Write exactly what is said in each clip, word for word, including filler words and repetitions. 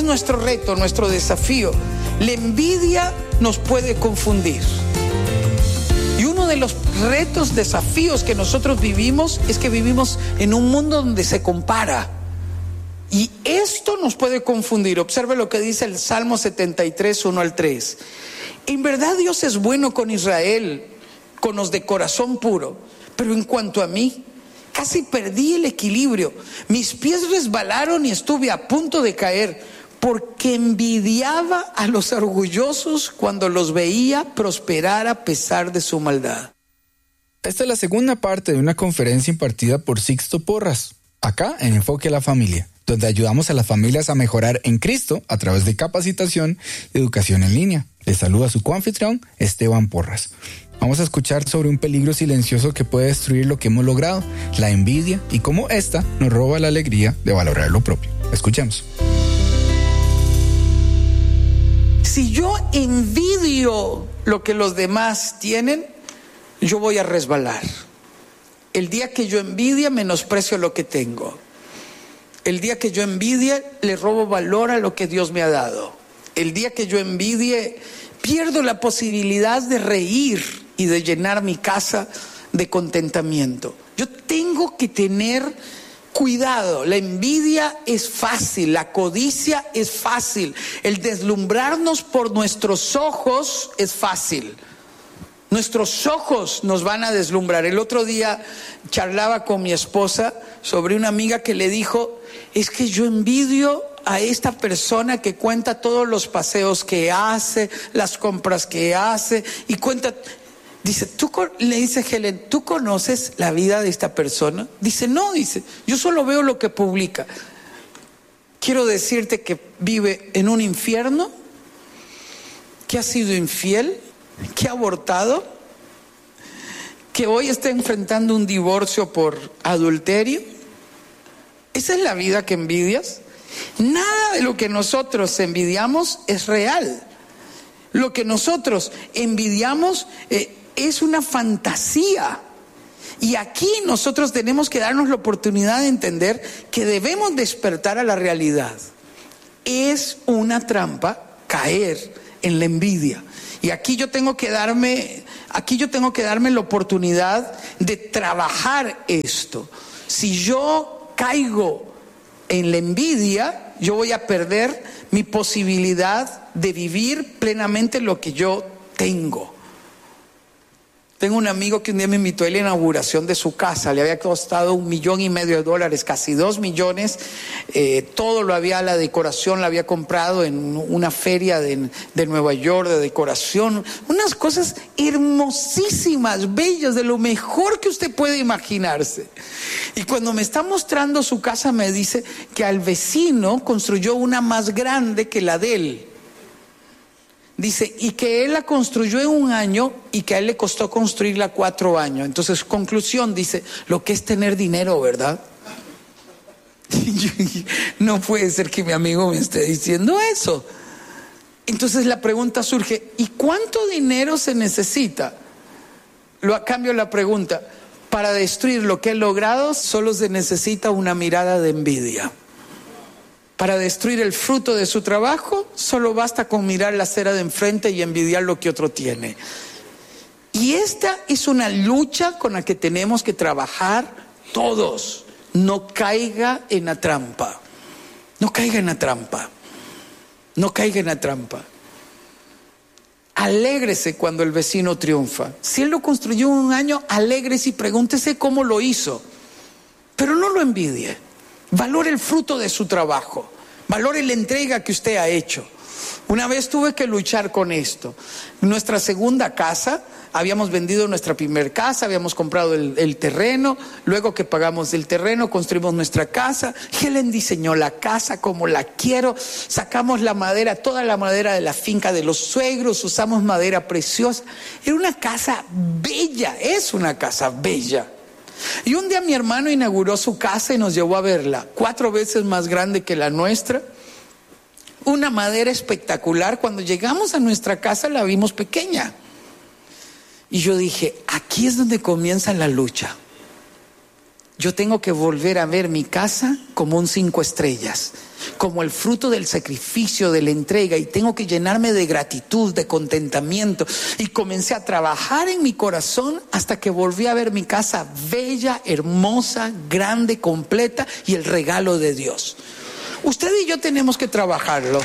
nuestro reto, nuestro desafío. La envidia nos puede confundir. Y uno de los retos, desafíos que nosotros vivimos es que vivimos en un mundo donde se compara. Y esto nos puede confundir. Observe lo que dice el Salmo setenta y tres, uno al tres. En verdad Dios es bueno con Israel, con los de corazón puro. Pero en cuanto a mí, casi perdí el equilibrio. Mis pies resbalaron y estuve a punto de caer, porque envidiaba a los orgullosos cuando los veía prosperar a pesar de su maldad. Esta es la segunda parte de una conferencia impartida por Sixto Porras, acá en Enfoque a la Familia, donde ayudamos a las familias a mejorar en Cristo a través de capacitación y educación en línea. Les saluda su coanfitrión, Esteban Porras. Vamos a escuchar sobre un peligro silencioso que puede destruir lo que hemos logrado, la envidia, y cómo esta nos roba la alegría de valorar lo propio. Escuchemos. Si yo envidio lo que los demás tienen, yo voy a resbalar. El día que yo envidia, menosprecio lo que tengo. El día que yo envidie, le robo valor a lo que Dios me ha dado. El día que yo envidie, pierdo la posibilidad de reír y de llenar mi casa de contentamiento. Yo tengo que tener cuidado. La envidia es fácil, la codicia es fácil, el deslumbrarnos por nuestros ojos es fácil. Nuestros ojos nos van a deslumbrar. El otro día charlaba con mi esposa sobre una amiga que le dijo: es que yo envidio a esta persona que cuenta todos los paseos que hace, las compras que hace y cuenta. Dice, ¿tú, le dice Helen, ¿tú conoces la vida de esta persona? Dice, no, dice, yo solo veo lo que publica. Quiero decirte que vive en un infierno, que ha sido infiel, que ha abortado, que hoy está enfrentando un divorcio por adulterio. ¿Esa es la vida que envidias? Nada de lo que nosotros envidiamos es real. Lo que nosotros envidiamos eh, es una fantasía. Y aquí nosotros tenemos que darnos la oportunidad de entender que debemos despertar a la realidad. Es una trampa caer en la envidia. Y aquí yo tengo que darme, aquí yo tengo que darme la oportunidad de trabajar esto. Si yo caigo en la envidia, yo voy a perder mi posibilidad de vivir plenamente lo que yo tengo. Tengo un amigo que un día me invitó a la inauguración de su casa. Le había costado un millón y medio de dólares, casi dos millones. Eh, todo lo había, la decoración la había comprado en una feria de, de Nueva York de decoración. Unas cosas hermosísimas, bellas, de lo mejor que usted puede imaginarse. Y cuando me está mostrando su casa me dice que al vecino construyó una más grande que la de él. Dice, y que él la construyó en un año y que a él le costó construirla cuatro años. Entonces, conclusión, dice, lo que es tener dinero, ¿verdad? No puede ser que mi amigo me esté diciendo eso. Entonces la pregunta surge, ¿y cuánto dinero se necesita? Lo cambio la pregunta, para destruir lo que he logrado, solo se necesita una mirada de envidia. Para destruir el fruto de su trabajo, solo basta con mirar la acera de enfrente y envidiar lo que otro tiene. Y esta es una lucha con la que tenemos que trabajar todos. No caiga en la trampa. No caiga en la trampa. No caiga en la trampa. Alégrese cuando el vecino triunfa. Si él lo construyó en un año, alégrese y pregúntese cómo lo hizo. Pero no lo envidie. Valore el fruto de su trabajo. Valore la entrega que usted ha hecho. Una vez tuve que luchar con esto. Nuestra segunda casa, habíamos vendido nuestra primer casa, habíamos comprado el, el terreno. Luego que pagamos el terreno, construimos nuestra casa. Helen diseñó la casa como la quiero. Sacamos la madera, toda la madera de la finca de los suegros. Usamos madera preciosa. Era una casa bella, es una casa bella. Y un día mi hermano inauguró su casa y nos llevó a verla, cuatro veces más grande que la nuestra, una madera espectacular. Cuando llegamos a nuestra casa la vimos pequeña y yo dije, aquí es donde comienza la lucha. yo tengo que volver a ver mi casa como un cinco estrellas, como el fruto del sacrificio, de la entrega, y tengo que llenarme de gratitud, de contentamiento. Y comencé a trabajar en mi corazón hasta que volví a ver mi casa bella, hermosa, grande, completa, y el regalo de Dios. Usted y yo tenemos que trabajarlo.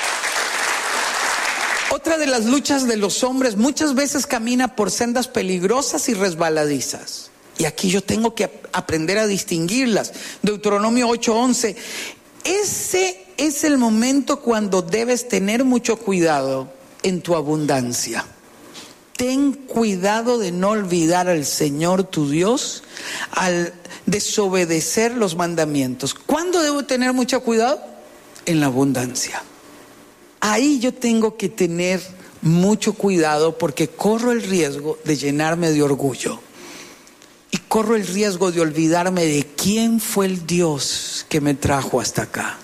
Otra de las luchas de los hombres muchas veces camina por sendas peligrosas y resbaladizas. Y aquí yo tengo que aprender a distinguirlas. Deuteronomio ocho once. Ese es el momento cuando debes tener mucho cuidado en tu abundancia. Ten cuidado de no olvidar al Señor tu Dios al desobedecer los mandamientos. ¿Cuándo debo tener mucho cuidado? En la abundancia. Ahí yo tengo que tener mucho cuidado porque corro el riesgo de llenarme de orgullo. Y corro el riesgo de olvidarme de quién fue el Dios que me trajo hasta acá.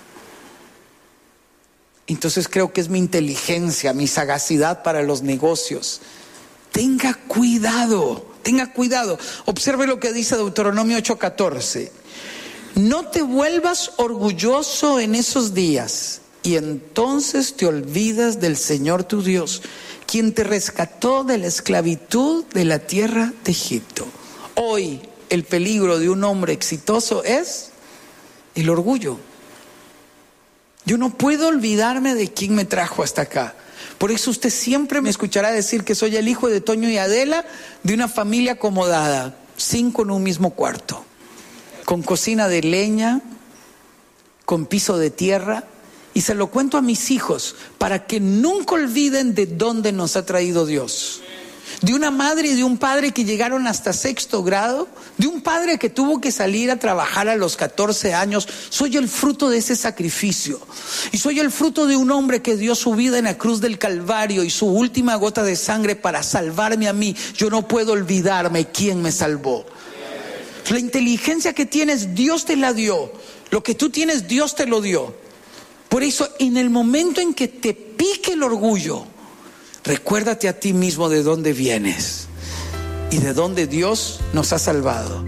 Entonces creo que es mi inteligencia, mi sagacidad para los negocios. Tenga cuidado, tenga cuidado. Observe lo que dice Deuteronomio ocho catorce. No te vuelvas orgulloso en esos días, y entonces te olvidas del Señor tu Dios, quien te rescató de la esclavitud de la tierra de Egipto. Hoy el peligro de un hombre exitoso es el orgullo. Yo no puedo olvidarme de quién me trajo hasta acá. Por eso usted siempre me escuchará decir que soy el hijo de Toño y Adela, de una familia acomodada, cinco en un mismo cuarto, con cocina de leña, con piso de tierra. Y se lo cuento a mis hijos para que nunca olviden de dónde nos ha traído Dios. De una madre y de un padre que llegaron hasta sexto grado, de un padre que tuvo que salir a trabajar a los catorce años. Soy el fruto de ese sacrificio. Y soy el fruto de un hombre que dio su vida en la cruz del Calvario y su última gota de sangre para salvarme a mí. Yo no puedo olvidarme quién me salvó. La inteligencia que tienes, Dios te la dio. Lo que tú tienes, Dios te lo dio. Por eso, en el momento en que te pique el orgullo, recuérdate a ti mismo de dónde vienes y de dónde Dios nos ha salvado.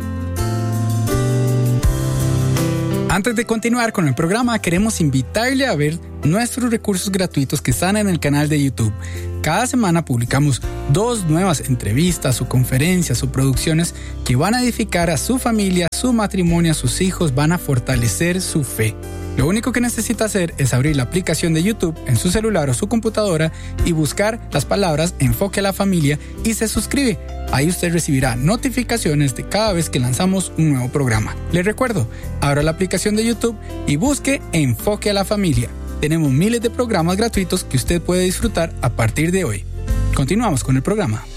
Antes de continuar con el programa, queremos invitarle a ver nuestros recursos gratuitos que están en el canal de YouTube. Cada semana publicamos dos nuevas entrevistas o conferencias o producciones que van a edificar a su familia, su matrimonio, a sus hijos, van a fortalecer su fe. Lo único que necesita hacer es abrir la aplicación de YouTube en su celular o su computadora y buscar las palabras Enfoque a la Familia y se suscribe. Ahí usted recibirá notificaciones de cada vez que lanzamos un nuevo programa. Le recuerdo, abra la aplicación de YouTube y busque Enfoque a la Familia. Tenemos miles de programas gratuitos que usted puede disfrutar a partir de hoy. Continuamos con el programa.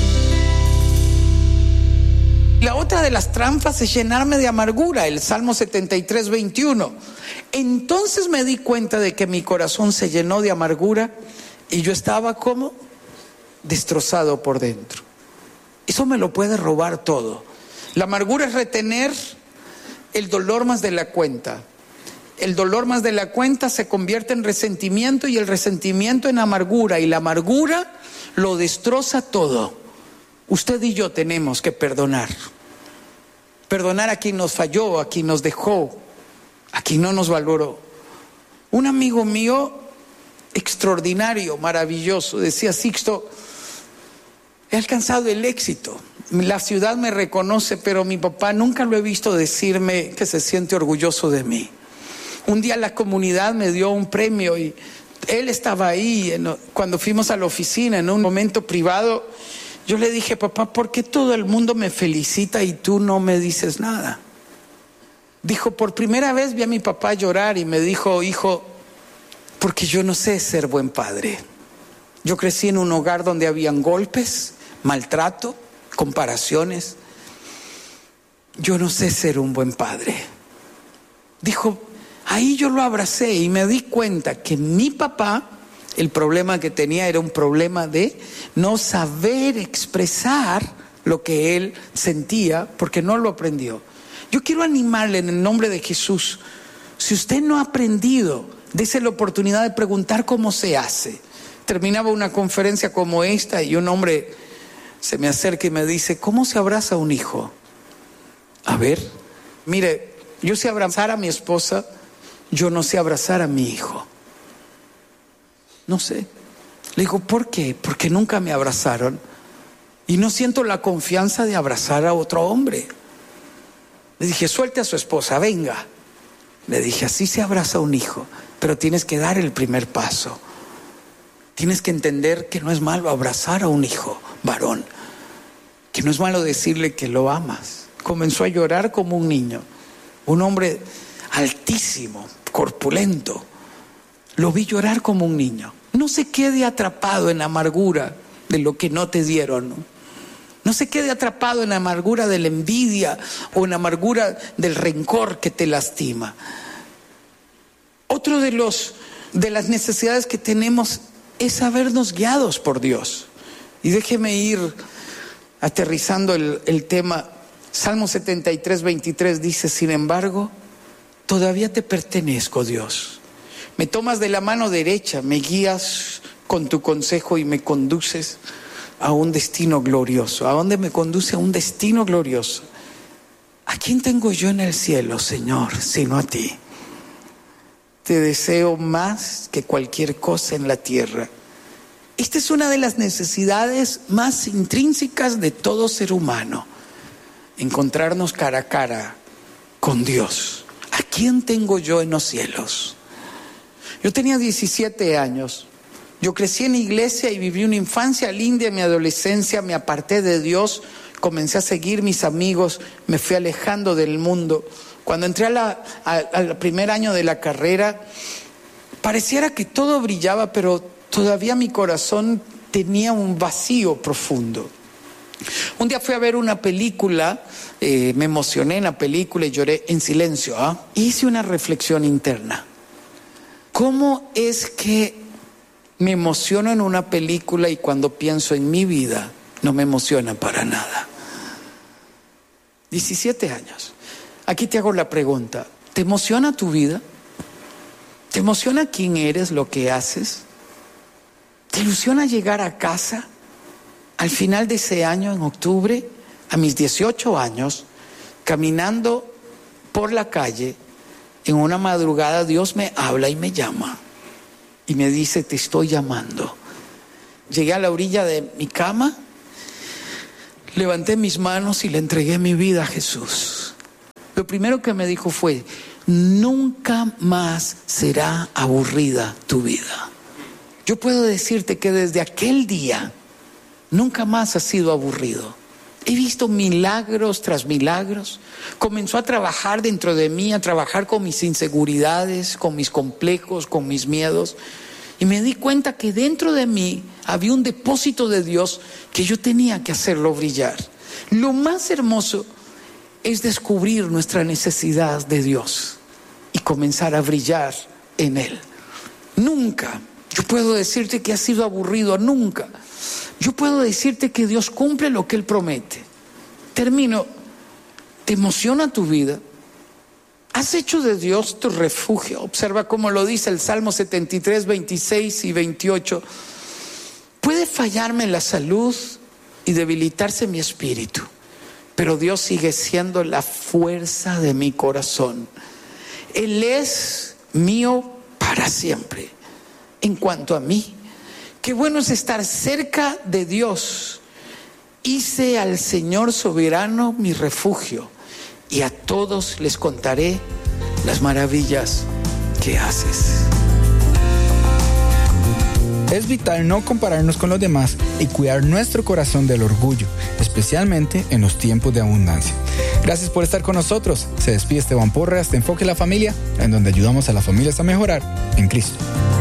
La otra de las trampas es llenarme de amargura, el Salmo setenta y tres, veintiuno. Entonces me di cuenta de que mi corazón se llenó de amargura y yo estaba como destrozado por dentro. Eso me lo puede robar todo. La amargura es retener el dolor más de la cuenta. El dolor más de la cuenta se convierte en resentimiento y el resentimiento en amargura y la amargura lo destroza todo. Usted y yo tenemos que perdonar. Perdonar a quien nos falló, a quien nos dejó, a quien no nos valoró. Un amigo mío extraordinario, maravilloso, decía: Sixto, he alcanzado el éxito. La ciudad me reconoce, pero mi papá nunca lo he visto decirme que se siente orgulloso de mí. Un día la comunidad me dio un premio y él estaba ahí en, cuando fuimos a la oficina en un momento privado. Yo le dije: papá, ¿por qué todo el mundo me felicita y tú no me dices nada? Dijo: por primera vez vi a mi papá llorar y me dijo: hijo, porque yo no sé ser buen padre. Yo crecí en un hogar donde habían golpes, maltrato, comparaciones. Yo no sé ser un buen padre. Dijo: ahí yo lo abracé y me di cuenta que mi papá, el problema que tenía era un problema de no saber expresar lo que él sentía porque no lo aprendió. Yo quiero animarle en el nombre de Jesús. Si usted no ha aprendido, dése la oportunidad de preguntar cómo se hace. Terminaba una conferencia como esta y un hombre se me acerca y me dice: ¿cómo se abraza un hijo? A ver, Mire, yo sé abrazar a mi esposa, yo no sé abrazar a mi hijo. No sé. Le digo, ¿por qué? Porque nunca me abrazaron y no siento la confianza de abrazar a otro hombre. Le dije, suelte a su esposa, venga. Le dije, así se abraza a un hijo, pero tienes que dar el primer paso. Tienes que entender que no es malo abrazar a un hijo varón, que no es malo decirle que lo amas. Comenzó a llorar como un niño, un hombre altísimo, corpulento. Lo vi llorar como un niño. No se quede atrapado en la amargura de lo que no te dieron, ¿no? No se quede atrapado en la amargura de la envidia o en la amargura del rencor que te lastima. Otro de los de las necesidades que tenemos es sabernos guiados por Dios. Y déjeme ir aterrizando el, el tema. Salmo setenta y tres, veintitrés dice, sin embargo, todavía te pertenezco, Dios. Me tomas de la mano derecha, me guías con tu consejo y me conduces a un destino glorioso. ¿A dónde me conduce? A un destino glorioso. ¿A quién tengo yo en el cielo, Señor, sino a ti? Te deseo más que cualquier cosa en la tierra. Esta es una de las necesidades más intrínsecas de todo ser humano. Encontrarnos cara a cara con Dios. ¿A quién tengo yo en los cielos? Yo tenía diecisiete años. Yo crecí en iglesia y viví una infancia linda. En mi adolescencia me aparté de Dios, comencé a seguir mis amigos, me fui alejando del mundo. Cuando entré a la, a, al primer año de la carrera, pareciera que todo brillaba, pero todavía mi corazón tenía un vacío profundo. Un día fui a ver una película, eh, me emocioné en la película y lloré en silencio. ¿eh? Hice una reflexión interna. ¿Cómo es que me emociono en una película y cuando pienso en mi vida no me emociona para nada? diecisiete años. Aquí te hago la pregunta, ¿te emociona tu vida? ¿Te emociona quién eres, lo que haces? ¿Te ilusiona llegar a casa al final de ese año, en octubre, a mis dieciocho años, caminando por la calle, en una madrugada Dios me habla y me llama y me dice, te estoy llamando? Llegué a la orilla de mi cama, levanté mis manos y le entregué mi vida a Jesús. Lo primero que me dijo fue, nunca más será aburrida tu vida. Yo puedo decirte que desde aquel día nunca más ha sido aburrido. He visto milagros tras milagros. Comenzó a trabajar dentro de mí, a trabajar con mis inseguridades, con mis complejos, con mis miedos. Y me di cuenta que dentro de mí había un depósito de Dios que yo tenía que hacerlo brillar. Lo más hermoso es descubrir nuestra necesidad de Dios y comenzar a brillar en Él. Nunca, yo puedo decirte que ha sido aburrido, nunca. Yo puedo decirte que Dios cumple lo que Él promete. Termino. ¿Te emociona tu vida? ¿Has hecho de Dios tu refugio? Observa cómo lo dice el Salmo setenta y tres, veintiséis y veintiocho. Puede fallarme la salud y debilitarse mi espíritu, pero Dios sigue siendo la fuerza de mi corazón. Él es mío para siempre. En cuanto a mí, qué bueno es estar cerca de Dios. Hice al Señor soberano mi refugio, y a todos les contaré las maravillas que haces. Es vital no compararnos con los demás y cuidar nuestro corazón del orgullo, especialmente en los tiempos de abundancia. Gracias por estar con nosotros. Se despide Esteban Porras de Enfoque a la Familia, en donde ayudamos a las familias a mejorar en Cristo.